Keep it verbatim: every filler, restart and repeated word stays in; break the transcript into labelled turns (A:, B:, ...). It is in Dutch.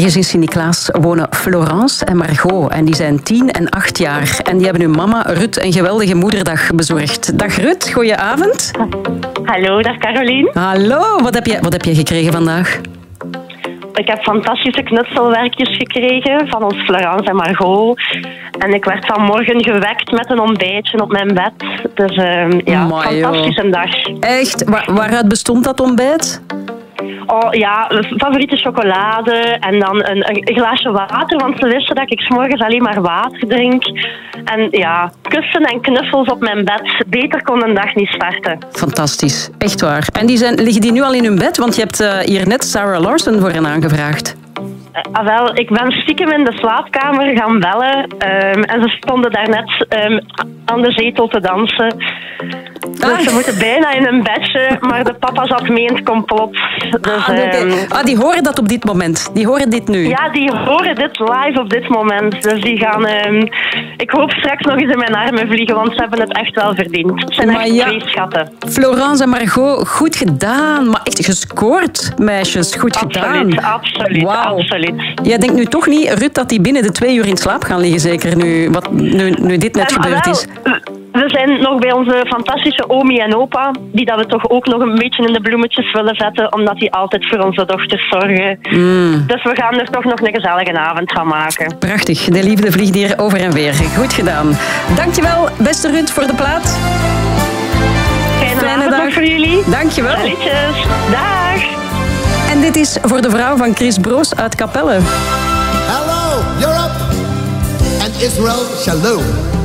A: Ergens in Sint-Niklaas wonen Florence en Margot. En die zijn tien en acht jaar. En die hebben hun mama Ruth een geweldige moederdag bezorgd. Dag Ruth, goedenavond.
B: Hallo, dag Carolien.
A: Hallo, wat heb je, wat heb je gekregen vandaag?
B: Ik heb fantastische knutselwerkjes gekregen van ons Florence en Margot. En ik werd vanmorgen gewekt met een ontbijtje op mijn bed. Dus uh, ja,
A: Amai,
B: fantastische
A: joh.
B: dag.
A: Echt? Waar, waaruit bestond dat ontbijt?
B: Oh ja, favoriete chocolade en dan een, een glaasje water, want ze wisten dat ik 's morgens alleen maar water drink. En ja, kussen en knuffels op mijn bed. Beter kon een dag niet starten.
A: Fantastisch, echt waar. En die zijn, liggen die nu al in hun bed? Want je hebt uh, hier net Sarah Larson voor hen aangevraagd.
B: Uh, ah, wel, ik ben stiekem in de slaapkamer gaan bellen um, en ze stonden daarnet um, aan de zetel te dansen. Dus
A: ah.
B: ze moeten bijna in een bedje, maar de papa zat mee in het complot. Dus,
A: ah, okay.
B: um,
A: ah, die horen dat op dit moment. Die horen dit nu.
B: Ja, die horen dit live op dit moment. Dus die gaan... Um, ik hoop straks nog eens in mijn armen vliegen, want ze hebben het echt wel verdiend. Het zijn
A: maar
B: echt
A: ja,
B: twee schatten.
A: Florence en Margot, goed gedaan. Maar echt gescoord, meisjes. Goed
B: Absoluut,
A: gedaan.
B: absoluut,
A: wow.
B: absoluut.
A: Jij denkt nu toch niet, Ruth, dat die binnen de twee uur in slaap gaan liggen, zeker nu, wat, nu, nu dit net
B: Um,
A: gebeurd
B: wel,
A: is?
B: We zijn nog bij onze fantastische omi en opa, die dat we toch ook nog een beetje in de bloemetjes willen zetten, omdat die altijd voor onze dochters zorgen.
A: Mm.
B: Dus we gaan er toch nog een gezellige avond van maken.
A: Prachtig. De liefde vliegt hier over en weer. Goed gedaan. Dankjewel, beste Ruth, voor de plaat.
B: Fijne,
A: Fijne
B: avond
A: dag
B: nog voor jullie.
A: Dankjewel.
B: Salutjes. Dag.
A: En dit is voor de vrouw van Chris Broos uit Capelle.
C: Hello, Europe and Israel, shalom.